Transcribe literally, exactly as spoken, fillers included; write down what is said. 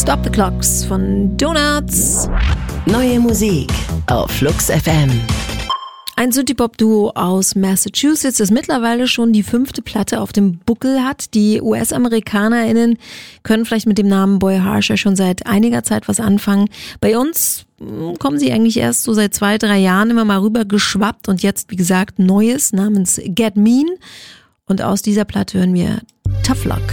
Stop the Clocks von Donuts. Neue Musik auf Flux F M. Ein Synthie-Pop-Duo aus Massachusetts, das mittlerweile schon die fünfte Platte auf dem Buckel hat. Die U S-AmerikanerInnen können vielleicht mit dem Namen Boy Harsher schon seit einiger Zeit was anfangen. Bei uns kommen sie eigentlich erst so seit zwei, drei Jahren immer mal rüber geschwappt und jetzt, wie gesagt, Neues namens Get Mean. Und aus dieser Platte hören wir Tough Luck.